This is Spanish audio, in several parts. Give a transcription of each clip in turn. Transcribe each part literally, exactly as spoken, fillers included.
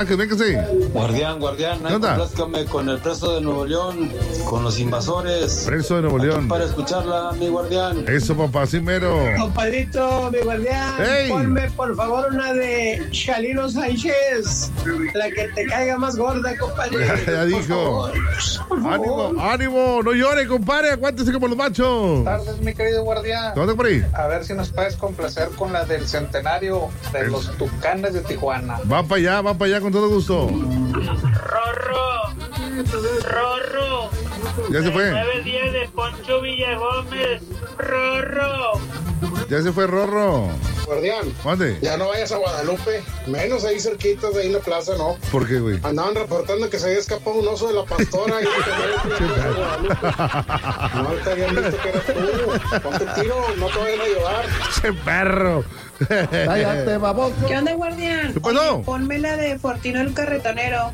Que véngase. Guardián, guardián, complázcame con el preso de Nuevo León, con los invasores. Preso de Nuevo León. Para escucharla, mi guardián. Eso, papá, sí mero. Compadrito, mi guardián, hey. Ponme por favor una de Chalino Sánchez, la que te caiga más gorda, compadre. Ya, ya dijo. Ánimo, ánimo, no llore, compadre, aguántese como los machos. Buenas tardes, mi querido guardián. ¿Dónde por ahí? A ver si nos puedes complacer con la del centenario de es. los Tucanes de Tijuana. Va para allá, va para allá con todo gusto. Rorro, Rorro. Ya se fue. nueve diez de Poncho Villagómez. Rorro. Ya se fue Rorro. Guardián. ¿Dónde? Ya no vayas a Guadalupe. Menos ahí cerquitas de ahí en la plaza, ¿no? ¿Por qué, güey? Andaban reportando que se había escapado un oso de la pastora y que no había Guadalupe. No te habían visto que eras tú. Ponte el tiro, no te vayan a llevar. ¡Che perro! Cállate, baboso. ¿Qué onda, guardián? ¿Qué pasó? Oye, ponme la de Fortino el carretonero.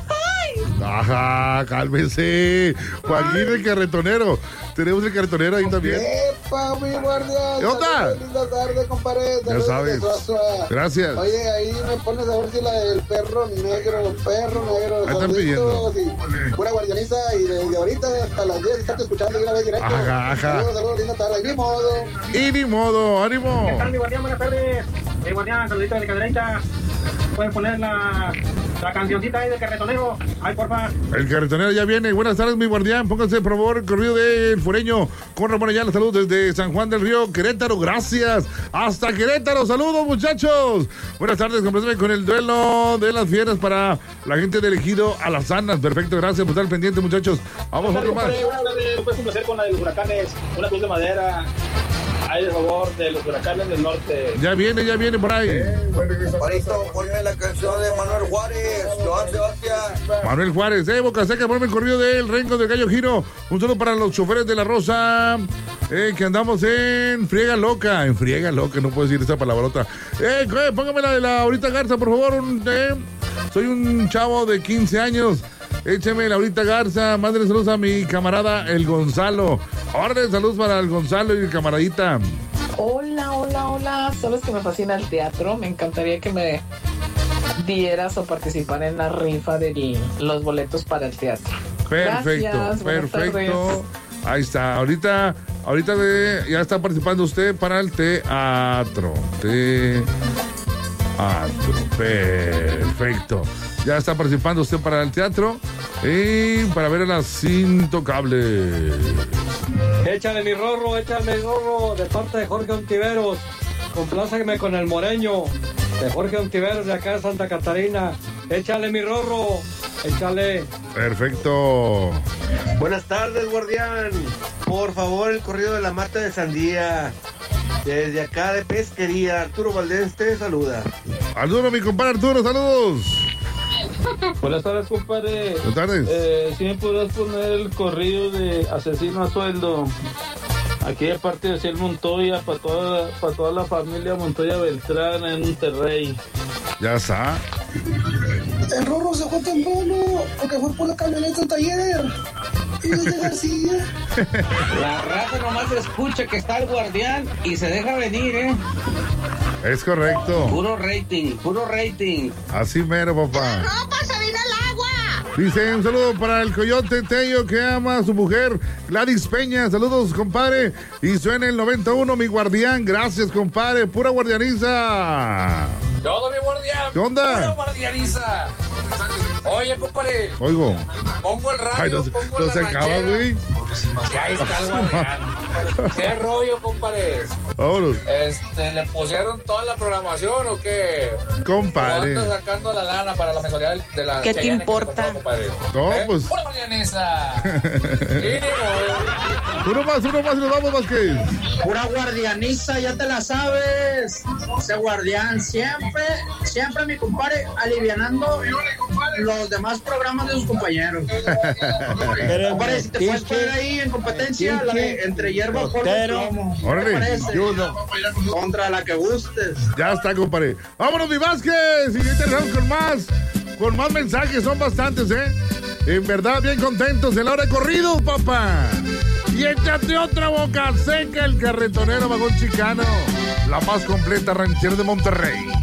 Ajá, cálmese. Joaquín el carretonero. Tenemos el carretonero ahí también. ¡Epa, mi guardián! ¿Qué onda? Linda tarde, compadre. Ya sabes. Gracias. Oye, ahí me pones a ver si la del perro negro, perro negro. Ahí están pidiendo. Y pura guardianiza y de, de ahorita hasta las diez estás escuchando una vez directo. Ajá, ajá. Saludos, saludos, linda tarde. Y ni modo. Y ni modo, ánimo. ¿Qué tal, mi guardián? Buenas tardes. Mi guardián, saludito de mi caderita. Pueden poner la, la cancioncita ahí del carretonero. Ay, porfa. El carretonero ya viene. Buenas tardes, mi guardián. Pónganse, por favor, el corrido del Fureño con Ramón Ayala. Saludos desde San Juan del Río, Querétaro. Gracias. Hasta Querétaro. Saludos, muchachos. Buenas tardes. Complétame con el duelo de las fieras para la gente de Elegido Alazanas. Perfecto, gracias por estar pendiente, muchachos. Vamos a otro más. Puedes complacer con la de los huracanes. Una cruz de madera. Ahí, de favor, de los huracanes del norte. Ya viene, ya viene por ahí. Parito, ponme la canción de Manuel Juárez, Joan Sebastián. Manuel Juárez, eh, Boca Seca, ponme el corrido del Renco del Gallo Giro. Un saludo para los choferes de La Rosa, eh, que andamos en Friega Loca. En Friega Loca, no puedo decir esa palabrota. Eh, póngame la de la Ahorita Garza, por favor. Un, eh, soy un chavo de quince años. Écheme la Ahorita Garza. Mándale saludos a mi camarada, el Gonzalo. Orden, saludos para el Gonzalo y el camaradita. Hola, hola, hola. Sabes que me fascina el teatro. Me encantaría que me dieras o participar en la rifa de los boletos para el teatro. Perfecto, Gracias, perfecto. Ahí está. Ahorita, ahorita de, ya está participando usted para el teatro. Teatro. Perfecto. Ya está participando usted para el teatro y para ver a las Intocables. Échale mi Rorro, échale mi Rorro de parte de Jorge Ontiveros. Complázame con el Moreño de Jorge Ontiveros de acá de Santa Catarina. Échale mi Rorro, échale. Perfecto. Buenas tardes, guardián. Por favor, el corrido de la mata de sandía. Desde acá de Pesquería, Arturo Valdés te saluda. Arturo, mi compadre Arturo, saludos. Buenas tardes, compadre. Buenas tardes. Eh, si me podrás poner el corrido de Asesino a Sueldo. Aquí de parte de Ciel Montoya, para toda, para toda la familia Montoya Beltrán en Monterrey. Ya está. El Rorro se fue temprano porque fue por la camioneta al taller. Y desde García. La raza nomás escucha que está el guardián y se deja venir, ¿eh? Es correcto. Puro rating, puro rating. Así mero, papá. ¡La ropa se vino al agua! Dice, un saludo para el Coyote Tello que ama a su mujer, Gladys Peña. Saludos, compadre. Y suena el noventa y uno, mi guardián. Gracias, compadre. Pura guardianiza. Todo mi guardián. ¿Qué onda? Pura guardianiza. Oye, compadre. Oigo. Pongo el radio, Ay, no, pongo no la se acaba, güey. Ya ahí está el guardián. ¿Qué rollo, compadre? Vámonos. Este, ¿le pusieron toda la programación o qué? Compadre. ¿O anda sacando la lana para la mensualidad de la ¿Qué te importa? No, ¿Eh? pues. Pura guardianiza. Uno más, uno más y nos vamos, Vázquez. Pura guardianiza, ya te la sabes. Ese guardián siempre, siempre mi compadre alivianando los demás programas de sus compañeros. Pero, compadre, si te puedes poner ahí en competencia la de entre hierba, polvo y plomo. Órale. Contra la que gustes. Ya está, compadre. Vámonos, mi Vázquez. Y interesamos con más, con más mensajes. Son bastantes, ¿eh? En verdad, bien contentos. En la hora de corrido, papá. Y échate otra Boca Seca, el carretonero vagón chicano. La más completa ranchera de Monterrey.